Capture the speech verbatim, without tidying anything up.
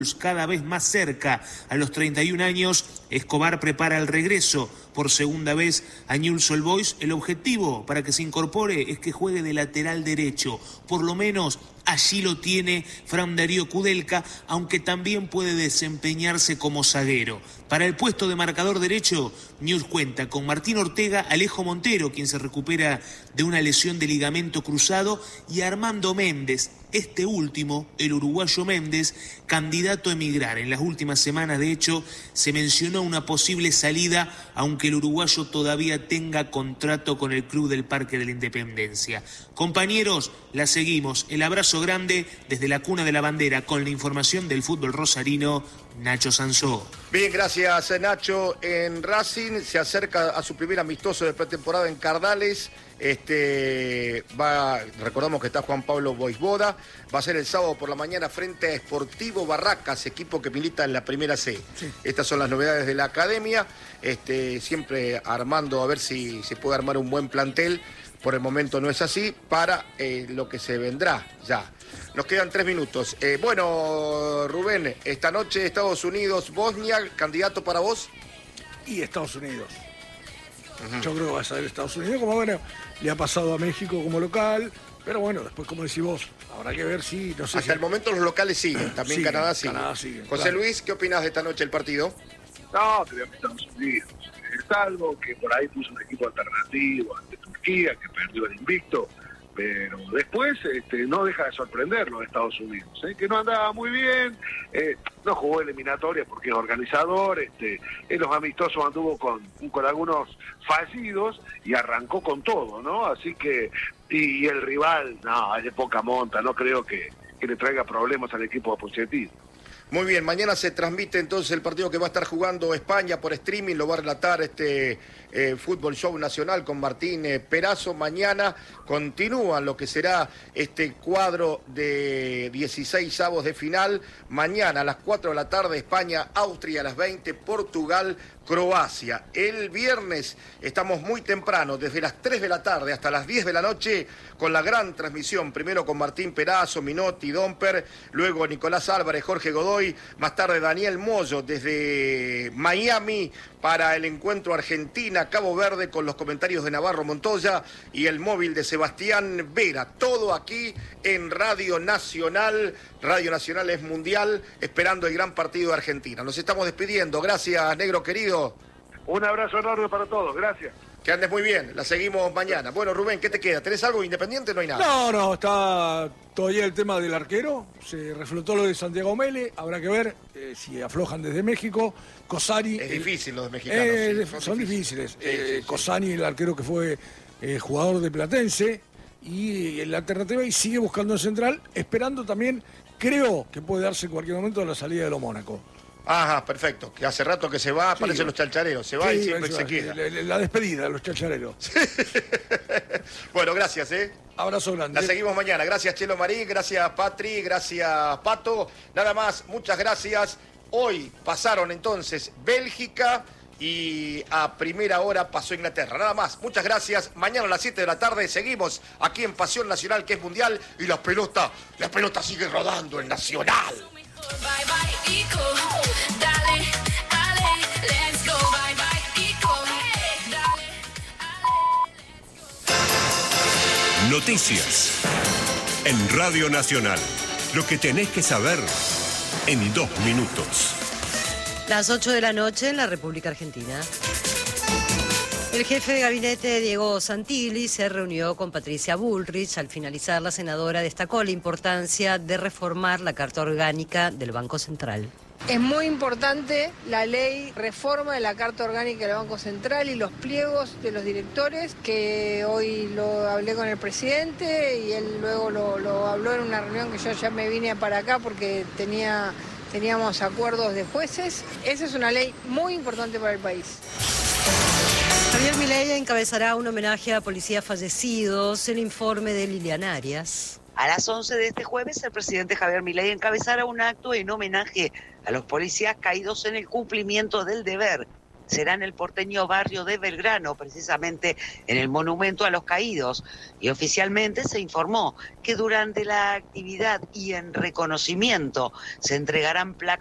cada vez más cerca. A los treinta y un años, Escobar prepara el regreso por segunda vez a Newell's Old Boys. El objetivo para que se incorpore es que juegue de lateral derecho. Por lo menos allí lo tiene Fran Darío Kudelka, aunque también puede desempeñarse como zaguero. Para el puesto de marcador derecho, Newell's cuenta con Martín Ortega, Alejo Montero, quien se recupera de una lesión de ligamento cruzado, y Armando Méndez. Este último, el uruguayo Méndez, candidato a emigrar. En las últimas semanas, de hecho, se mencionó una posible salida, aunque el uruguayo todavía tenga contrato con el Club del Parque de la Independencia. Compañeros, la seguimos. El abrazo grande desde la cuna de la bandera con la información del fútbol rosarino, Nacho Sansó. Bien, gracias Nacho. En Racing se acerca a su primer amistoso de pretemporada en Cardales. Este va, recordamos que está Juan Pablo Boisboda. Va a ser el sábado por la mañana frente a Sportivo Barracas, equipo que milita en la primera C. Sí. Estas son las novedades de la academia. Este, siempre armando a ver si se puede armar un buen plantel. Por el momento no es así, para eh, lo que se vendrá ya. Nos quedan tres minutos. Eh, bueno, Rubén, esta noche Estados Unidos, Bosnia, ¿candidato para vos? Y Estados Unidos. Uh-huh. Yo creo que va a ser Estados Unidos, como bueno, le ha pasado a México como local, pero bueno, después como decís vos, habrá que ver si... No sé Hasta si... el momento los locales siguen, también siguen, Canadá sigue. Canadá sigue. José Claro. Luis, ¿qué opinás de esta noche el partido? No, creo que Estados Unidos. Es algo que por ahí puso un equipo alternativo ante Turquía, que perdió el invicto, pero después este, no deja de sorprenderlo de Estados Unidos, ¿eh? Que no andaba muy bien, eh, no jugó eliminatoria porque es organizador, este, en los amistosos anduvo con, con algunos fallidos y arrancó con todo, ¿no? Así que, y, y el rival, no, es de poca monta, no creo que, que le traiga problemas al equipo de Pochettino. Muy bien, mañana se transmite entonces el partido que va a estar jugando España por streaming, lo va a relatar este eh, Fútbol Show Nacional con Martín eh, Perazo. Mañana continúa lo que será este cuadro de dieciséis avos de final. Mañana a las cuatro de la tarde España, Austria a las veinte, Portugal, Croacia. El viernes estamos muy temprano, desde las tres de la tarde hasta las diez de la noche, con la gran transmisión, primero con Martín Perazo, Minotti, Domper, luego Nicolás Álvarez, Jorge Godoy, más tarde Daniel Moyo desde Miami para el encuentro Argentina-Cabo Verde con los comentarios de Navarro Montoya y el móvil de Sebastián Vera. Todo aquí en Radio Nacional. Radio Nacional es mundial, esperando el gran partido de Argentina. Nos estamos despidiendo. Gracias, negro querido. Un abrazo enorme para todos. Gracias. Que andes muy bien, la seguimos mañana. Bueno, Rubén, ¿qué te queda? ¿Tenés algo independiente? No hay nada. No, no, está todavía el tema del arquero. Se reflotó lo de Santiago Mele. Habrá que ver eh, si aflojan desde México. Cosani. Es eh, difícil los mexicanos. Eh, sí, son, son difíciles. difíciles. Eh, Sí, sí, sí. Cosani, el arquero que fue eh, jugador de Platense. Y la alternativa, y sigue buscando en central, esperando también, creo que puede darse en cualquier momento la salida de lo Mónaco. Ajá, perfecto. Que hace rato que se va, aparecen Sí. los chalchareros. Se va Sí, y siempre eso, se queda. La, la despedida de los chachareros. Bueno, gracias, ¿eh? Abrazo grande. La seguimos mañana. Gracias, Chelo Marín. Gracias, Patri. Gracias, Pato. Nada más, muchas gracias. Hoy pasaron entonces Bélgica y a primera hora pasó Inglaterra. Nada más, muchas gracias. Mañana a las siete de la tarde seguimos aquí en Pasión Nacional, que es mundial, y la pelota, la pelota sigue rodando en Nacional. Bye bye, Ico. Dale, dale, let's go. Bye bye, Ico. Hey, dale, dale. Noticias en Radio Nacional. Lo que tenés que saber en dos minutos. Las ocho de la noche en la República Argentina. El jefe de gabinete, Diego Santilli, se reunió con Patricia Bullrich. Al finalizar, la senadora destacó la importancia de reformar la Carta Orgánica del Banco Central. Es muy importante la ley reforma de la Carta Orgánica del Banco Central y los pliegos de los directores, que hoy lo hablé con el presidente y él luego lo, lo habló en una reunión que yo ya me vine para acá porque tenía, teníamos acuerdos de jueces. Esa es una ley muy importante para el país. Javier Milei encabezará un homenaje a policías fallecidos. El informe de Liliana Arias. A las once de este jueves, el presidente Javier Milei encabezará un acto en homenaje a los policías caídos en el cumplimiento del deber. será en el porteño barrio de Belgrano, precisamente en el Monumento a los Caídos. Y oficialmente se informó que durante la actividad y en reconocimiento se entregarán placas